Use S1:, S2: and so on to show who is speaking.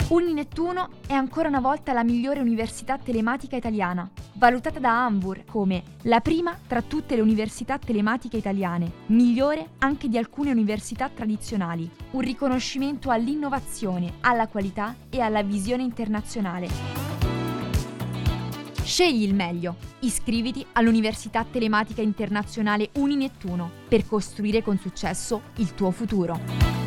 S1: Uninettuno è ancora una volta la migliore università telematica italiana, valutata da Anvur come la prima tra tutte le università telematiche italiane, migliore anche di alcune università tradizionali, un riconoscimento all'innovazione, alla qualità e alla visione internazionale. Scegli il meglio. Iscriviti all'Università Telematica Internazionale Uninettuno per costruire con successo il tuo futuro.